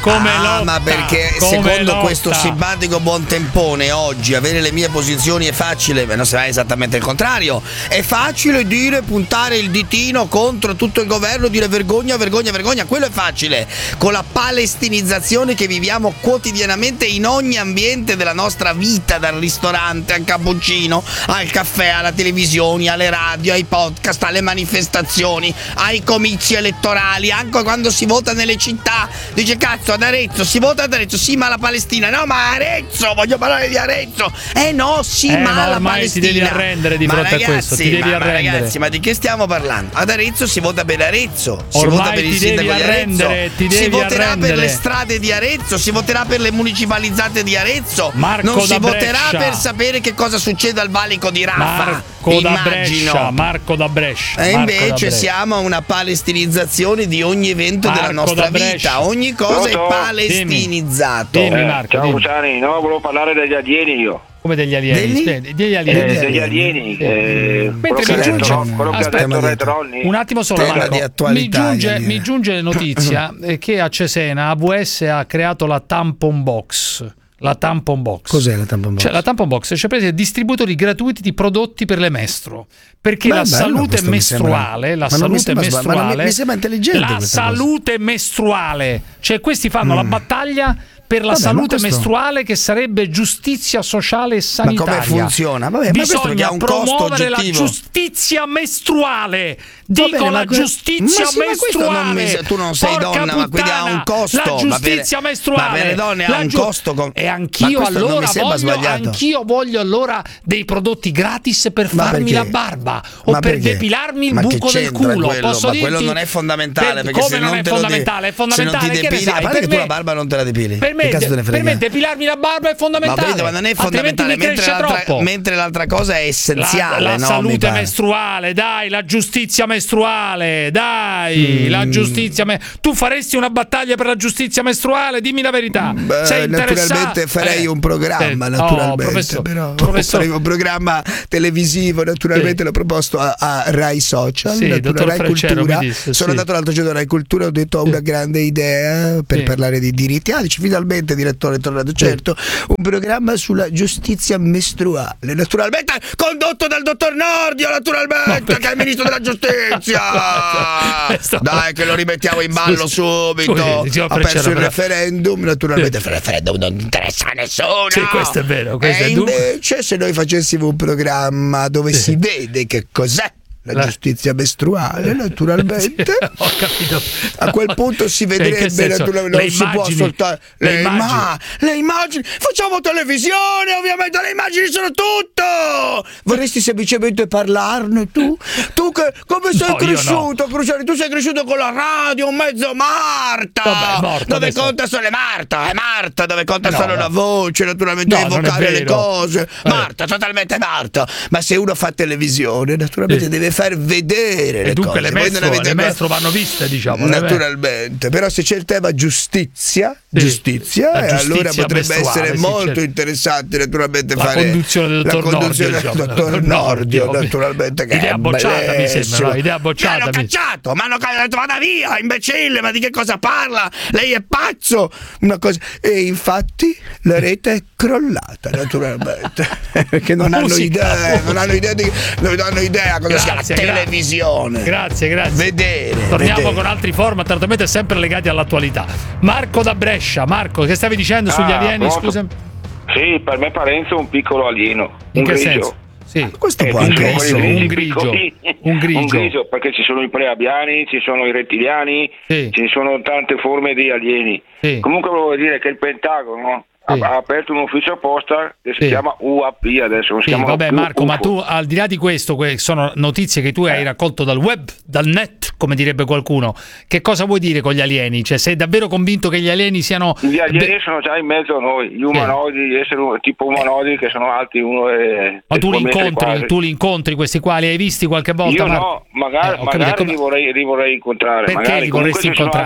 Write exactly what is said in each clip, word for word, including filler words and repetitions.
come ah, lotta, ma perché come secondo lotta. questo simpatico buontempone oggi avere le mie posizioni è facile, ma non sarà esattamente il contrario. È facile dire, puntare il ditino contro tutto il governo, dire vergogna, vergogna, vergogna. Quello è facile. Con la palestinizzazione che viviamo quotidianamente in ogni ambiente della nostra vita, dal ristorante al cappuccino, al caffè, alla televisione, alle radio, ai podcast, alle manifestazioni, ai comizi elettorali, anche quando si vota nelle città. Dice cazzo, ad Arezzo si vota ad Arezzo, sì, ma la Palestina, no, ma Arezzo, voglio parlare di Arezzo. Eh no, sì, eh, ma no, la ormai Palestina. ti devi arrendere di ma fronte ragazzi, a questo, ti devi ma, arrendere. Ma ragazzi, ma di che stiamo parlando? Ad Arezzo si vota per Arezzo, si Ormai vota per il ti sindaco devi di arrendere, Arezzo, ti devi si voterà arrendere. per le strade di Arezzo, si voterà per le municipalizzate di Arezzo, Marco non si da voterà Brescia. per sapere che cosa succede al valico di Rafah. Marco da immagino. Brescia, Marco da Brescia. E Marco da invece Brescia. siamo a una palestinizzazione di ogni evento Marco della nostra da Brescia. vita, ogni cosa Pronto? è palestinizzato. Dimmi, dimmi Eh, Marco. ciao dimmi. Luciani, no, volevo parlare degli alieni io. Come degli alieni? Degli? Sì, degli Eh, alieni. degli alieni. Eh, quello Mentre che mi ha detto, giunge- Ron- quello che ha Aspetta, detto ma Red Ronnie. Un attimo solo, Tema Marco. di attualità, Mi giunge, alieni. mi giunge notizia eh, che a Cesena A W S ha creato la tampon box. La tampon box. Cos'è la tampon box? Cioè, la tampon box, cioè prese distributori gratuiti di prodotti per le mestro. Perché Beh, la bello, salute questo mi mestruale, sembra- la ma non mi salute sembra sba- ma non mi- mestruale, mi sembra intelligente la questa cosa. salute mestruale, cioè questi fanno la battaglia per la Vabbè, ma salute questo- mestruale, che sarebbe giustizia sociale e Ma sanitaria. come funziona? Vabbè, ma questo perché Bisogna ha un costo promuovere la oggettivo. giustizia mestruale. Va Dico bene, la ma que- giustizia ma sì, ma questo mestruale. non mi- tu non sei Porca donna, ma quindi ha un puttana, costo. La Ma per- giustizia mestruale. ma per le donne ha La un giu- costo con- E ma anch'io questo non mi allora sembra voglio, sbagliato. anch'io voglio allora dei prodotti gratis per Ma farmi perché? la barba o Ma per perché? depilarmi il Ma che buco del c'entra culo. quello? Posso Ma dirti? quello non è fondamentale, Per- perché come se non non è te lo de- fondamentale? È se non ti fondamentale. Che ne depili, sai? a parte Per che tu me- la barba non te la depili. Per me, Che cazzo te ne frega? per me depilarmi la barba è Ma fondamentale. vedo, ma non è fondamentale, Altrimenti mi mentre cresce l'altra, troppo. mentre l'altra cosa è essenziale. La, la no, mi salute pare. mestruale, dai, la giustizia mestruale, dai, la giustizia me- tu faresti una battaglia per la giustizia mestruale? Dimmi la verità. Beh, Sei interessato? naturalmente farei Eh, un programma, eh, naturalmente, oh, professor, però professor- farei un programma televisivo, naturalmente Sì. l'ho proposto a, a Rai Social, Sì, natura- dottor Rai Freccero, Cultura. mi disse, Sono sì. andato l'altro giorno a Rai Cultura, ho detto ho una grande idea per Sì. parlare di diritti. Ah, dici finalmente direttore è tornato, certo, un programma sulla giustizia mestruale, naturalmente condotto dal dottor Nordio, naturalmente, che è il ministro della giustizia. Questo- Dai che lo rimettiamo in ballo Scusi, subito. scusi, signor Ha perso Freccero, il però- referendum, naturalmente il referendum non interessa a nessuno. Sì, questo è vero, questo e è dunque- invece se noi facessimo un programma dove Sì. si vede che cos'è la, La- giustizia mestruale, naturalmente Sì, ho capito. a quel punto si Cioè, in vedrebbe che senso? naturalmente, Le non si può immagini- soltanto le le, immagini. imma- le immagini, facciamo televisione, ovviamente le immagini sono tutto. Vorresti semplicemente parlarne tu? Tu che come sei No, io cresciuto, Cruciani? Tu sei cresciuto con la radio, un mezzo Marta. Vabbè, è morto dove adesso. conta solo Marta, è Marta, dove conta No, solo no. la voce, naturalmente No, non è evocare le vero. cose. Eh. Marta, totalmente Marta. Ma se uno fa televisione, naturalmente Sì. deve far vedere E le dunque cose. le Voi non mestro, avete le ancora- mestro vanno viste, diciamo. le- Naturalmente, però se c'è il tema giustizia, Sì. giustizia, La e giustizia allora potrebbe mestruale, essere sì, molto certo. interessante naturalmente La fare conduzione del la dottor conduzione Nordio, del diciamo. dottor Nordio, Nordio, naturalmente, che idea è bocciata, mi bellissimo. sembra, no? Idea bocciata, Mi hanno mi- cacciato, mi hanno detto vada via, imbecille, ma di che cosa parla? Lei è pazzo, una cosa. E infatti la rete è crollata, naturalmente, perché non hanno Musica. idea, non hanno idea di non hanno idea cosa sia la Grazie, gra- televisione. Grazie, grazie. Vedere. Torniamo vedere. con altri format, certamente sempre legati all'attualità. Marco da Brescia, Marco, che stavi dicendo sugli Ah, alieni? pronto? Scusa. Sì, per me Parenzo è un piccolo alieno. In un che grigio. senso? Sì. Questo Eh, può ci anche sono essere. quelli un grigi grigio, piccoli. un grigio. Un grigio, perché ci sono i preabiani, ci sono i rettiliani, Sì. ci sono tante forme di alieni. Sì. Comunque volevo dire che il Pentagono Sì. ha, ha aperto un ufficio apposta che si Sì. chiama U A P adesso, non si Sì, chiama vabbè più Marco, ma U F O. tu al di là di questo, que- sono notizie che tu hai raccolto dal web, dal net, come direbbe qualcuno. Che cosa vuoi dire con gli alieni? Cioè, sei davvero convinto che gli alieni siano... Gli alieni Beh, sono già in mezzo a noi, gli umanoidi, gli esseri um- tipo umanoidi che sono alti uno e... ma e tu li due metri incontri, quasi. tu li incontri questi qua, li hai visti qualche volta? Io Marco? no, magari, Eh, ho capito, magari come- li, vorrei, li vorrei incontrare. Perché magari. li Comunque vorresti ci sono incontrare? anche-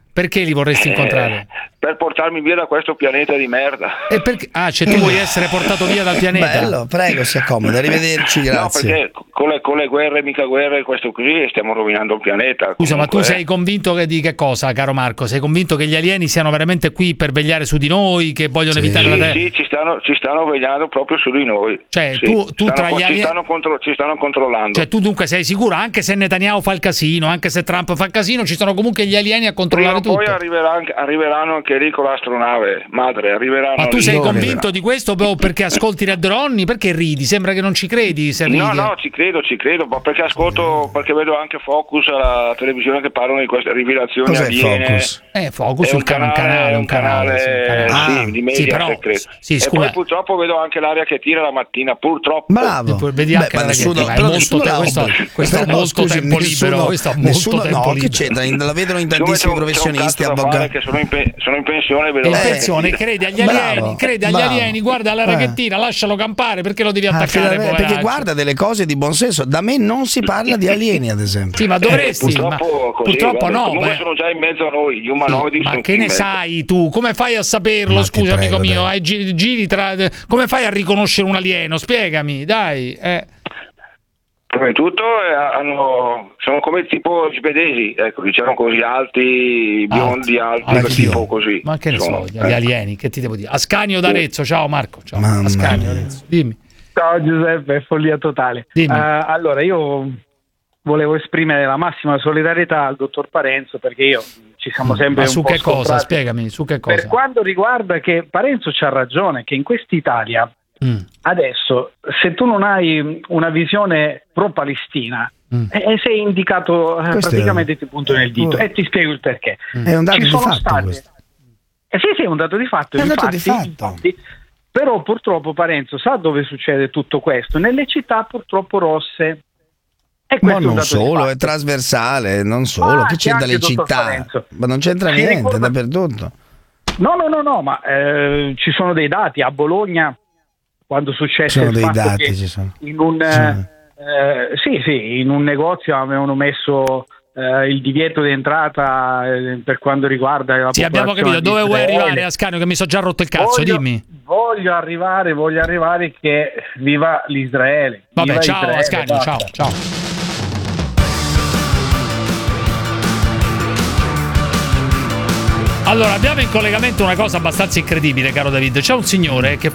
Perché li vorresti Eh, incontrare? per portarmi via da questo pianeta di merda. E perché... Ah, cioè tu vuoi essere portato via dal pianeta? Bello, prego, si accomoda, arrivederci, grazie. No, perché con le, con le guerre, mica guerre, questo così, stiamo rovinando il pianeta. Scusa, ma tu comunque, sei convinto che di che cosa, caro Marco? Sei convinto che gli alieni siano veramente qui per vegliare su di noi, che vogliono Sì. evitare la Sì, Terra? sì, ci stanno, ci stanno vegliando proprio su di noi. Cioè, Sì, tu- tu stanno- tra gli ci, alien- stanno contro- ci stanno controllando. Cioè, tu dunque sei sicuro, anche se Netanyahu fa il casino, anche se Trump fa il casino, ci sono comunque gli alieni a Prima controllare o poi tutto. arriverà anche- arriveranno anche lì con l'astronave, madre, arriveranno Ma tu lì. sei dove? convinto di questo o perché ascolti Red Ronnie? Perché ridi? Sembra che non ci credi. Se ridi. No, no, ci credo, ci credo, ma perché ascolto, perché vedo anche Focus alla televisione che parlano di queste rivelazioni Cos'è aliene. Focus? Eh, Focus È sul un canale, canale, un canale, sì, un canale. Ah, sì, di sì, media, però- credo. sì, e scusa. poi purtroppo vedo anche l'aria che tira la mattina, purtroppo. Bravo. Poi vedi anche Beh, ma la nessuno, ragazza, però è molto nessuno te- l'ha questo- obbligato. questo è Però, molto scusi, tempo nessuno- libero, questo è molto nessuno- tempo no, che libero. c'entra? In- La vedono in Siccome tantissimi c'è un- c'è un professionisti, cazzo da fare avvocati. che sono in, pe- sono in pensione, vedo E in l'aria che pensione, tira. credi agli Bravo, alieni, credi agli bravo. alieni, guarda la Eh. raghettina, lascialo campare, perché lo devi Ah, attaccare? finalmente, perché poveraccio? guarda delle cose di buon senso. Da me non si parla di alieni, ad esempio. Sì, ma dovresti, Eh, ma purtroppo, così, purtroppo guarda, no. comunque beh. sono già in mezzo a noi, gli umanoidi Ma sono che in ne mezzo. sai tu? Come fai a saperlo? Ma ti Scusa, amico prego, mio, dai. hai gi- giri tra... come fai a riconoscere un alieno? Spiegami, dai. Eh. Prima di tutto eh, hanno, sono come tipo svedesi, ecco, diciamo così, alti, biondi, alti, Alti. quel tipo così. Ma che ne sono, so, gli eh. alieni, che ti devo dire? Ascanio d'Arezzo, ciao Marco. Ciao. Mamma Ascanio mia. d'Arezzo, dimmi. Ciao Giuseppe, è follia totale. Dimmi. Eh, allora, io volevo esprimere la massima solidarietà al dottor Parenzo, perché io ci siamo sempre Ma un su po' che cosa? scontrati. Spiegami, su che cosa? Per quanto riguarda che Parenzo c'ha ragione, che in quest'Italia Mm. adesso, se tu non hai una visione pro-Palestina, Mm. eh, sei indicato eh, Questo praticamente è- ti punto nel dito, Oh. e ti spiego il perché. È un dato Ci di sono fatto state- questo. Eh sì, sì, è un dato di fatto. È un dato infatti, di fatto. infatti. Però purtroppo Parenzo sa dove succede tutto questo? Nelle città purtroppo rosse. E questo Ma è un non dato di solo, fatto. è trasversale, non solo, Ah, che c'è anche, dalle dottor città, Parenzo. ma non c'entra Si niente, ricorda- dappertutto. No, no, no, no, ma eh, ci sono dei dati. A Bologna, quando successe Ci sono il dei fatto dati, che ci sono. in un Sì. eh, sì, sì, in un negozio avevano messo eh, il divieto di entrata eh, per quanto riguarda la Sì, abbiamo popolazione capito. Dove di vuoi Israele. arrivare, Ascanio? Che mi sono già rotto il cazzo, voglio, dimmi. Voglio arrivare, voglio arrivare che viva l'Israele. Vabbè, viva ciao Israele, Ascanio, basta. ciao, ciao. Allora, abbiamo in collegamento una cosa abbastanza incredibile, caro David. C'è un signore che